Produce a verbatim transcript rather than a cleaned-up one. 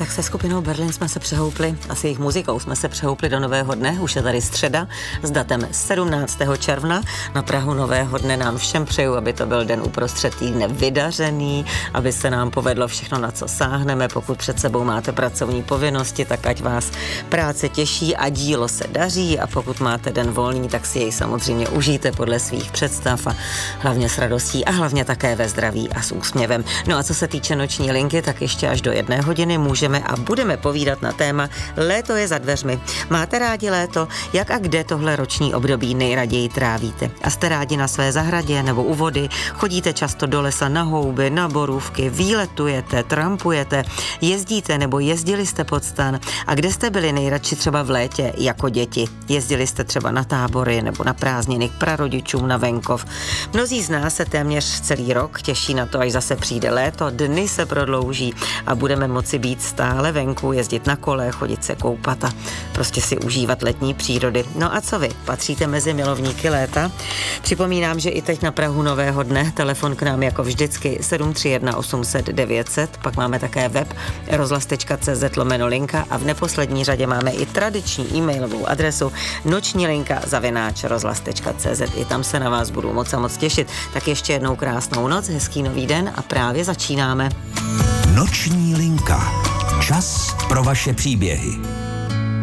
tak se skupinou Berlin jsme se přehoupli, a s jejich muzikou jsme se přehoupli do nového dne, už je tady středa s datem sedmnáctého června. Na prahu nového dne nám všem přeju, aby to byl den uprostřed týdne vydařený, aby se nám povedlo všechno, na co sáhneme. Pokud před sebou máte pracovní povinnosti, tak ať vás práce těší a dílo se daří, a pokud máte den volný, tak si jej samozřejmě užijte podle svých představ a hlavně s radostí a hlavně také ve zdraví a s úsměvem. No a co se týče noční linky, tak ještě až do jedné hodiny můžeme a budeme povídat na téma Léto je za dveřmi. Máte rádi léto? Jak a kde tohle roční období nejraději trávíte? A jste rádi na své zahradě nebo u vody? Chodíte často do lesa na houby, na borůvky, výletujete, trampujete, jezdíte nebo jezdili jste pod stan? A kde jste byli nejradši třeba v létě jako děti? Jezdili jste třeba na tábory nebo na prázdniny k prarodičům na venkov? Mnozí z nás se téměř celý rok těší na to, až zase přijde léto, dny se prodlouží a budeme moci být stále venku, jezdit na kole, chodit se koupat a prostě si užívat letní přírody. No a co vy? Patříte mezi milovníky léta? Připomínám, že i teď na prahu nového dne telefon k nám jako vždycky sedm tři jedna osm set devět set, pak máme také web rozhlas tečka cé zet lomeno linka a v neposlední řadě máme i tradiční e-mailovou adresu noční linka zavináč rozhlas tečka cé zet. I tam se na vás budu moc a moc těšit. Tak ještě jednou krásnou noc, hezký nový den a právě začínáme. Noční linka. Čas pro vaše příběhy.